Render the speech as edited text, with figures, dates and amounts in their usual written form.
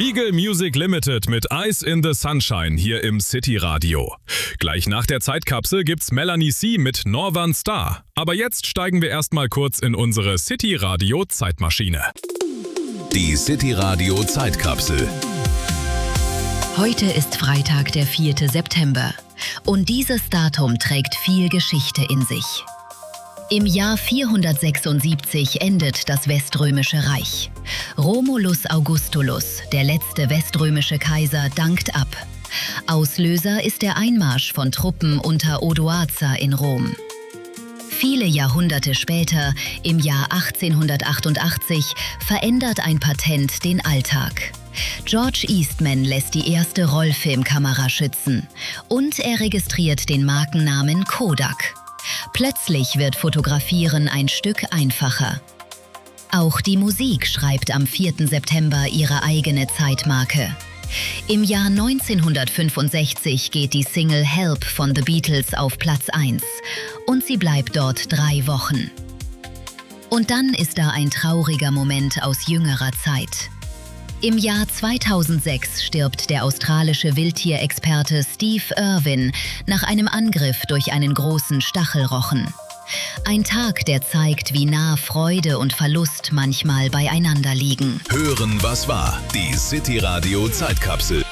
Weagle Music Limited mit Eyes in the Sunshine hier im City Radio. Gleich nach der Zeitkapsel gibt's Melanie C. mit Northern Star. Aber jetzt steigen wir erstmal kurz in unsere City Radio Zeitmaschine. Die City Radio Zeitkapsel. Heute ist Freitag, der 4. September. Und dieses Datum trägt viel Geschichte in sich. Im Jahr 476 endet das Weströmische Reich. Romulus Augustulus, der letzte weströmische Kaiser, dankt ab. Auslöser ist der Einmarsch von Truppen unter Odoacer in Rom. Viele Jahrhunderte später, im Jahr 1888, verändert ein Patent den Alltag. George Eastman lässt die erste Rollfilmkamera schützen und er registriert den Markennamen Kodak. Plötzlich wird Fotografieren ein Stück einfacher. Auch die Musik schreibt am 4. September ihre eigene Zeitmarke. Im Jahr 1965 geht die Single Help von The Beatles auf Platz 1 und sie bleibt dort 3 Wochen. Und dann ist da ein trauriger Moment aus jüngerer Zeit. Im Jahr 2006 stirbt der australische Wildtierexperte Steve Irwin nach einem Angriff durch einen großen Stachelrochen. Ein Tag, der zeigt, wie nah Freude und Verlust manchmal beieinander liegen. Hören, was war. Die City Radio Zeitkapsel.